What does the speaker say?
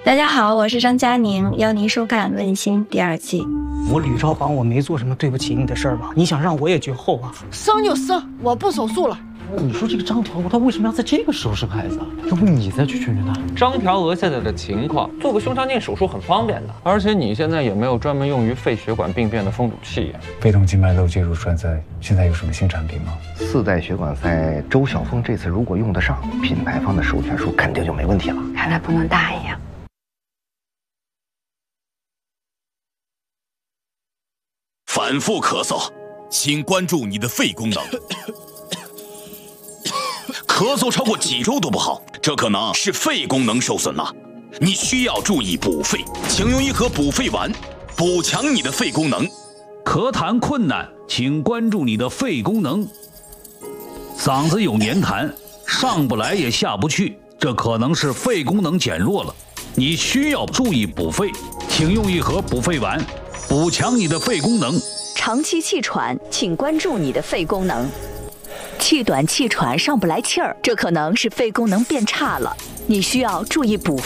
大家好，我是张嘉宁，邀您收看《问心》第2季。 我吕超凡，我没做什么对不起你的事儿吧？你想让我也绝后啊？ 生就生，我不手术了。 你说这个张条娥她为什么要在这个时候生孩子啊？要不你再去劝劝她？ 张条娥现在的情况，做个胸腔镜手术很方便的，而且你现在也没有专门用于肺血管病变的封堵器。 肺动静脉瘘介入栓塞，现在有什么新产品吗 ？4代血管塞，周晓峰这次如果用得上，品牌方的授权书肯定就没问题了。 看来不能答应。 反复咳嗽，请关注你的肺功能。咳嗽超过几周都不好，这可能是肺功能受损了。你需要注意补肺，请用一盒补肺丸，补强你的肺功能。 咳痰困难，请关注你的肺功能。嗓子有黏痰，上不来也下不去，这可能是肺功能减弱了。你需要注意补肺，请用一盒补肺丸，补强你的肺功能。 长期气喘，请关注你的肺功能。气短气喘上不来气儿，这可能是肺功能变差了，你需要注意补